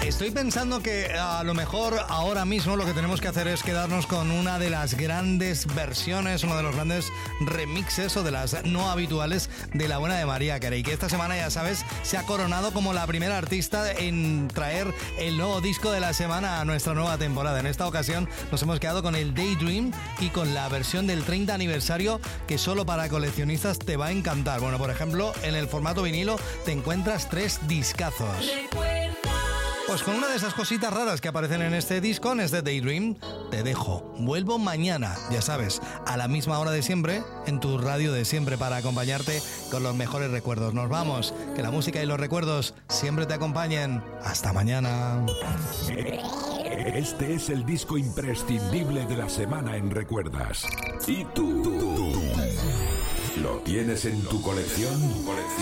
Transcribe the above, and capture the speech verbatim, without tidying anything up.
Estoy pensando que a lo mejor ahora mismo lo que tenemos que hacer es quedarnos con una de las grandes versiones, uno de los grandes remixes o de las no habituales de La Buena de Mariah Carey, que esta semana, ya sabes, se ha coronado como la primera artista en traer el nuevo disco de la semana a nuestra nueva temporada. En esta ocasión nos hemos quedado con el Daydream y con la versión del treinta aniversario que solo para coleccionistas te va a encantar. Bueno, por ejemplo, en el formato vinilo te encuentras tres discazos. Pues con una de esas cositas raras que aparecen en este disco, en este Daydream, te dejo. Vuelvo mañana, ya sabes, a la misma hora de siempre, en tu radio de siempre, para acompañarte con los mejores recuerdos. Nos vamos, que la música y los recuerdos siempre te acompañen. Hasta mañana. Este es el disco imprescindible de la semana en Recuerdas. ¿Y tú? ¿Tú? ¿Lo tienes en tu colección?